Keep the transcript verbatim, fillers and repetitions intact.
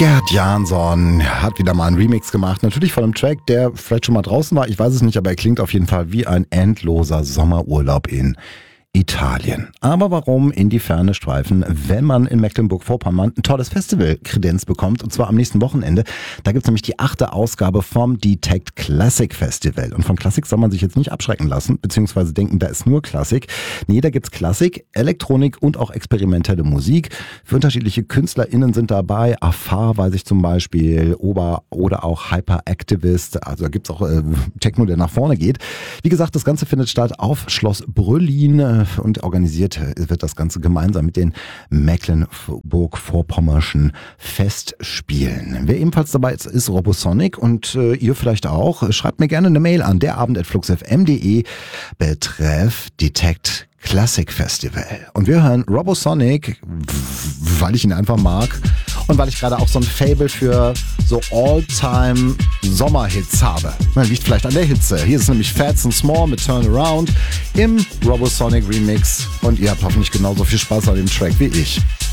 Gerd Jansson hat wieder mal einen Remix gemacht. Natürlich von einem Track, der vielleicht schon mal draußen war. Ich weiß es nicht, aber er klingt auf jeden Fall wie ein endloser Sommerurlaub in Italien. Aber warum in die Ferne streifen, wenn man in Mecklenburg-Vorpommern ein tolles Festival-Kredenz bekommt, und zwar am nächsten Wochenende. Da gibt's nämlich die achte Ausgabe vom Detect Classic Festival. Und von Klassik soll man sich jetzt nicht abschrecken lassen, beziehungsweise denken, da ist nur Klassik. Nee, da gibt's Klassik, Elektronik und auch experimentelle Musik. Für unterschiedliche KünstlerInnen sind dabei. Afar weiß ich zum Beispiel, Ober oder auch Hyperactivist. Also da gibt's auch äh, Techno, der nach vorne geht. Wie gesagt, das Ganze findet statt auf Schloss Brüllin. Und organisiert wird das Ganze gemeinsam mit den Mecklenburg-Vorpommerschen Festspielen. Wer ebenfalls dabei ist, ist Robosonic und äh, ihr vielleicht auch. Schreibt mir gerne eine Mail an derabend at fluxfm punkt de betreff Detect Classic Festival. Und wir hören Robosonic, weil ich ihn einfach mag und weil ich gerade auch so ein Faible für so All-Time Sommerhits habe. Man liegt vielleicht an der Hitze. Hier ist nämlich Fats and Small mit Turnaround im Robosonic Remix und ihr habt hoffentlich genauso viel Spaß an dem Track wie ich.